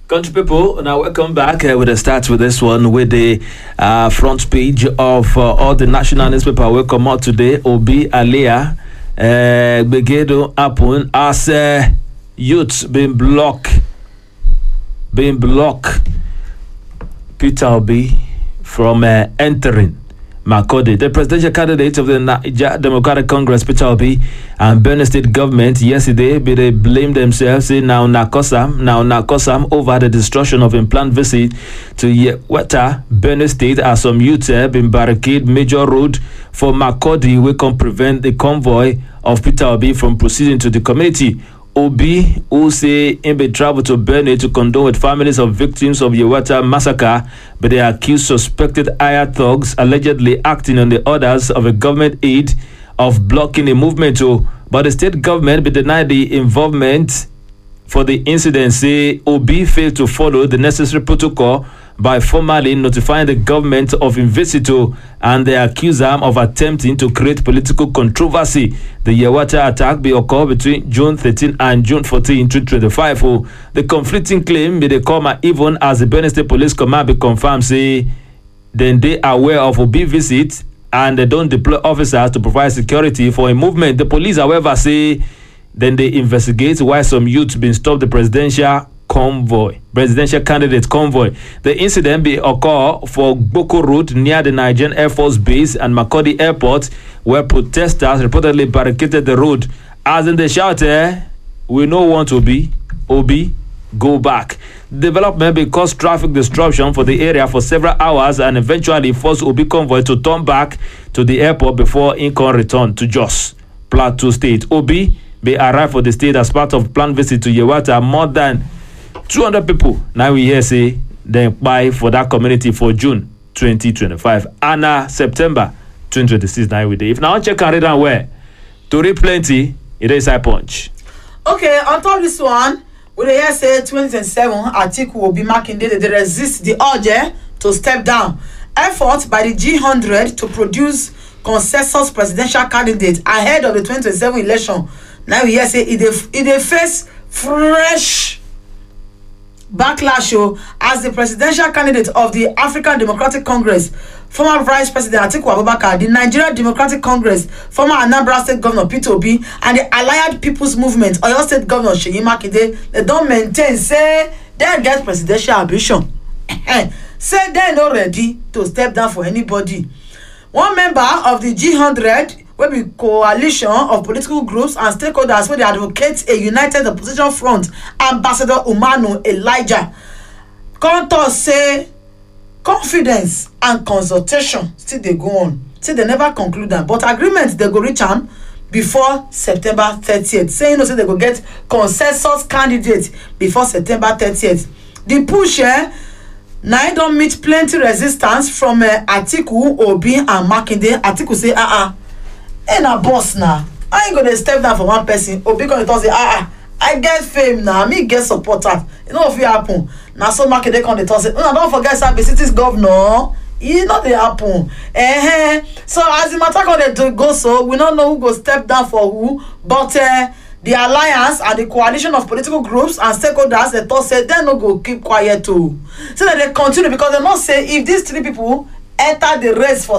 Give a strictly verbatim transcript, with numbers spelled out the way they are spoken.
Country people, now welcome back. Uh, we'll start with this one with the uh, front page of uh, all the national newspaper. Will come out today. Obi Aliyah uh, Begedo happen as uh, youths being blocked, being blocked. Peter Obi from uh, entering Makurdi. The presidential candidate of the Niger Democratic Congress, Peter Obi, and Benue State government yesterday, but they blamed themselves, say now Nakosam, now Nakosam over the destruction of implant visit to Yewata, Benue State, as some youths have been barricade major road for Makurdi, we can prevent the convoy of Peter Obi from proceeding to the community. Obi, who say in be travel to Benue to condole with families of victims of Yewata massacre, but they accused suspected hired thugs allegedly acting on the orders of a government aid of blocking the movement. To, but the state government be denied the involvement for the incident. Say Obi failed to follow the necessary protocol by formally notifying the government of investiture, and they accuse them of attempting to create political controversy. The Yewata attack be occurred between June thirteenth and June fourteenth, twenty twenty-five. Oh, the conflicting claim be they come even as the Benue State Police Command be confirmed, say then they are aware of Obi visit and they don't deploy officers to provide security for a movement. The police, however, say then they investigate why some youth been stopped the presidential convoy, presidential candidate convoy. The incident be occur for Boko Road near the Nigerian Air Force Base and Makurdi Airport, where protesters reportedly barricaded the road. As in the shout, eh, we no want to be Obi, go back. Development be caused traffic disruption for the area for several hours and eventually forced Obi convoy to turn back to the airport before Incon return to Jos, Plateau State. Obi be arrived for the state as part of planned visit to Yewata. More than two hundred people now we hear say they buy for that community for June twenty twenty-five and uh, September twenty twenty-six. Now we day. If now check and read and where to read plenty, it is I punch. Okay, on top of this one, we hear say twenty twenty-seven Atiku will be marking they, they resist the urge to step down. Effort by the G one hundred to produce consensus presidential candidate ahead of the twenty twenty-seven election. Now we hear say it they, it they face fresh backlash oh, as the presidential candidate of the African Democratic Congress, former Vice President Atiku Abubakar, the Nigeria Democratic Congress, former Anambra State Governor Peter Obi, and the Allied People's Movement, Oyo State Governor Seyi Makinde, they don't maintain, say, they get presidential ambition. Say they're not ready to step down for anybody. One member of the G one hundred will be coalition of political groups and stakeholders where they advocate a united opposition front, Ambassador Umanu Elijah. Contour say confidence and consultation still they go on. Say they never conclude them, but agreement they go reach them before September thirtieth. Saying you know, say they go get consensus candidate before September thirtieth. The push eh, now don't meet plenty resistance from uh, Atiku, Obi, and Makinde. Atiku say, ah, uh-uh. Ain't a boss now. I ain't gonna step down for one person. Obi gonna talk say, ah, uh-uh. I get fame now. Me get supporters. You know if it happen. Now so Makinde come they talk say, no, don't forget Sabi City's governor. You know they happen. Eh, so as the matter come they go so, we don't know who go step down for who, but uh, the alliance and the coalition of political groups and stakeholders, they thought say they no go keep quiet too. So that they continue because they not say if these three people enter the race for